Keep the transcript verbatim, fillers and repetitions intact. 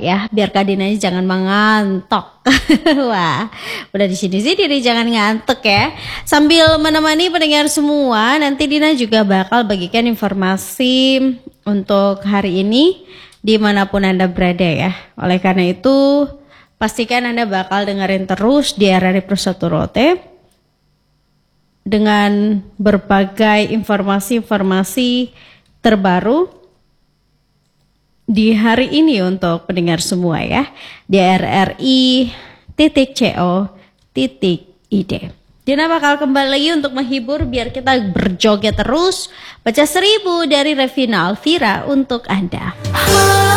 ya, biar Kak Dinanya jangan mengantuk. Wah, udah di sini sih Dina jangan ngantuk ya. Sambil menemani pendengar semua, nanti Dina juga bakal bagikan informasi untuk hari ini dimanapun Anda berada ya. Oleh karena itu, pastikan Anda bakal dengerin terus di R R I Pro satu Rote dengan berbagai informasi-informasi terbaru di hari ini untuk pendengar semua ya, di R R I titik co titik id. Dina bakal kembali lagi untuk menghibur biar kita berjoget terus, baca seribu dari Revina Alvira untuk Anda.